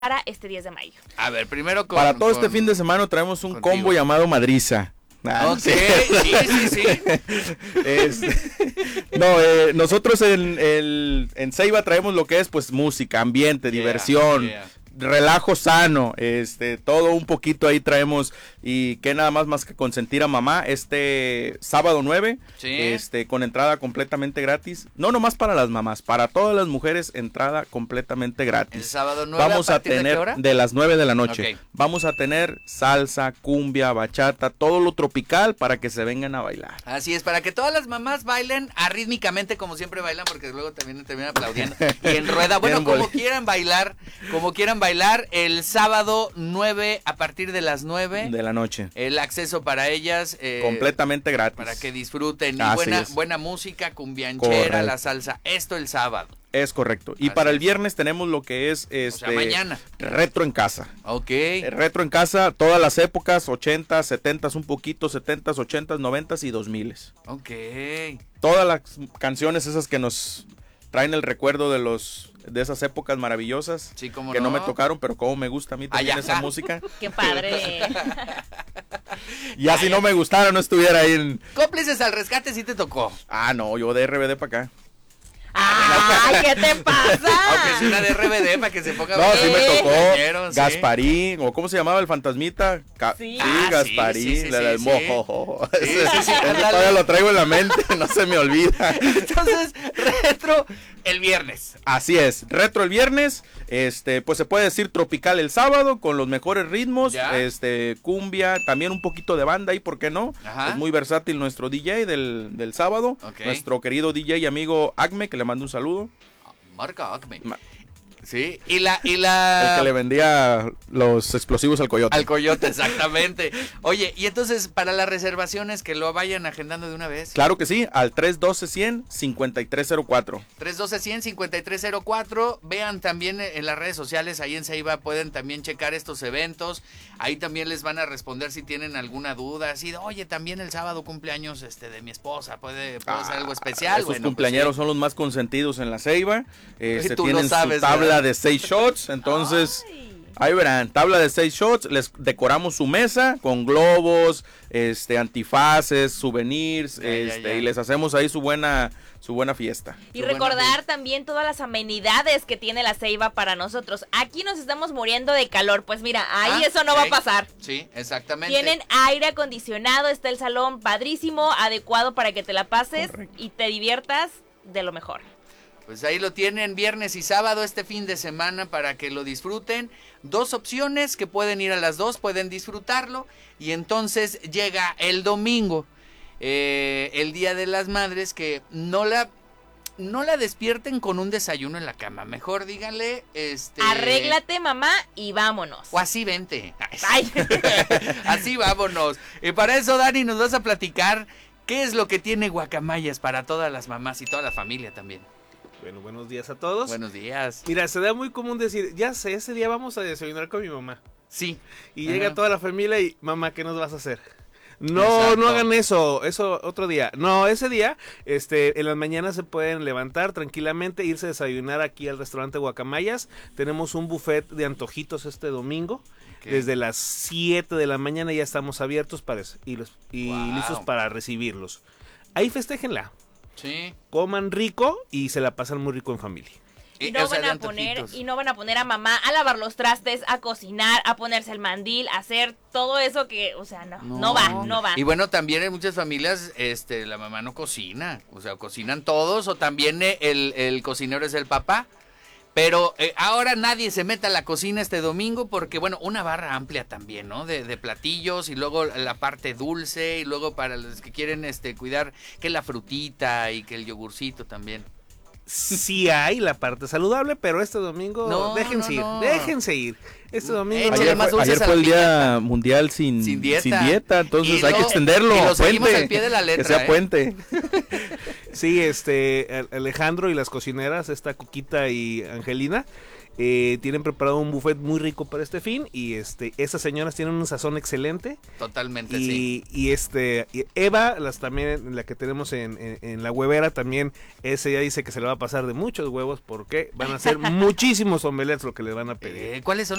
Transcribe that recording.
para este 10 de mayo. A ver, primero para todo este fin de semana traemos un combo llamado Madriza. Ok, sí. Nosotros en Ceiba traemos lo que es pues música, ambiente, diversión, relajo sano, todo un poquito ahí traemos, y que nada más que consentir a mamá este sábado 9, con entrada completamente gratis, no nomás para las mamás, para todas las mujeres, entrada completamente gratis. El sábado 9 vamos a tener ¿de qué hora? De las 9 de la noche. Okay. Vamos a tener salsa, cumbia, bachata, todo lo tropical para que se vengan a bailar. Así es, para que todas las mamás bailen arrítmicamente como siempre bailan, porque luego también terminan aplaudiendo y en rueda, bueno, como quieran bailar el sábado 9 a partir de las 9 de la noche. El acceso para ellas completamente gratis. para que disfruten y buena música cumbianchera, correcto, la salsa. Esto el sábado. Es correcto. Y para el viernes tenemos lo que es mañana. Retro en casa. Ok. Retro en casa, todas las épocas, 80s, 70s un poquito, 70s, 80s, 90s y 2000s. Ok. Todas las canciones esas que nos traen el recuerdo de esas épocas maravillosas, sí, cómo que no me tocaron, pero como me gusta a mí también esa música. ¡Qué padre! Ya si no me gustara, no estuviera ahí en... Cómplices al rescate sí te tocó. Ah, no, yo de RBD para acá. ¡Ay, qué te pasa! Aunque es una de RBD para que se ponga... No, sí me tocó. ¿Sí? Gasparín, o ¿cómo se llamaba el fantasmita? Sí, Gasparín, la del mojo. Sí, todavía lo traigo en la mente, no se me olvida. Entonces, retro el viernes. Así es, retro el viernes, pues se puede decir tropical el sábado, con los mejores ritmos, cumbia, también un poquito de banda ahí, ¿por qué no? Ajá. Es muy versátil nuestro DJ del sábado, nuestro querido DJ y amigo Acme, que le mando un saludo. Marca Acme. Sí, y la... El que le vendía los explosivos al coyote. Al coyote, exactamente. Oye, y entonces, para las reservaciones, que lo vayan agendando de una vez. Claro que sí, al 312-100-5304. 312-100-5304. Vean también en las redes sociales, ahí en Ceiba pueden también checar estos eventos. Ahí también les van a responder si tienen alguna duda. Así de, oye, también el sábado cumpleaños de mi esposa, ¿puede ser algo especial? Esos cumpleañeros son los más consentidos en la Ceiba. Tú tienen lo sabes, su tabla de 6 shots, entonces ahí verán, tabla de 6 shots, les decoramos su mesa con globos, antifaces, souvenirs, y les hacemos ahí su buena fiesta. Y recordar también todas las amenidades que tiene la Ceiba para nosotros. Aquí nos estamos muriendo de calor, pues mira, ahí eso no va a pasar. Sí, exactamente. Tienen aire acondicionado, está el salón padrísimo, adecuado para que te la pases y te diviertas de lo mejor. Pues ahí lo tienen, viernes y sábado, este fin de semana, para que lo disfruten. 2 opciones que pueden ir a las 2, pueden disfrutarlo. Y entonces llega el domingo, el Día de las Madres, que no la despierten con un desayuno en la cama. Mejor díganle, arréglate, mamá, y vámonos. O así vente. Ay. Así vámonos. Y para eso, Dani, nos vas a platicar qué es lo que tiene Guacamayas para todas las mamás y toda la familia también. Bueno, buenos días a todos. Buenos días. Mira, se da muy común decir, ya sé, ese día vamos a desayunar con mi mamá. Sí. Y llega toda la familia y, mamá, ¿qué nos vas a hacer? No, no hagan eso otro día. No, ese día, en las mañanas se pueden levantar tranquilamente, irse a desayunar aquí al restaurante Guacamayas. Tenemos un buffet de antojitos este domingo. Desde las 7 de la mañana ya estamos abiertos y listos para recibirlos. Ahí festéjenla. Sí. Coman rico y se la pasan muy rico en familia. Y no van a poner a mamá a lavar los trastes, a cocinar, a ponerse el mandil, a hacer todo eso que, o sea, no va. Y bueno, también en muchas familias, la mamá no cocina, o sea, cocinan todos, o también el cocinero es el papá. Pero ahora nadie se mete a la cocina este domingo porque, bueno, una barra amplia también, ¿no? De platillos y luego la parte dulce y luego para los que quieren cuidar que la frutita y que el yogurcito también. Sí hay la parte saludable, pero este domingo déjense ir. Este domingo ayer fue el Día Mundial sin dieta, entonces hay que extenderlo. Y lo seguimos al pie de la letra, que sea puente. Sí, Alejandro y las cocineras, esta Cuquita y Angelina, tienen preparado un buffet muy rico para este fin y esas señoras tienen un sazón excelente. Totalmente, y Eva, también la que tenemos en la huevera también, ella dice que se le va a pasar de muchos huevos porque van a ser muchísimos omelets lo que le van a pedir. ¿Cuáles son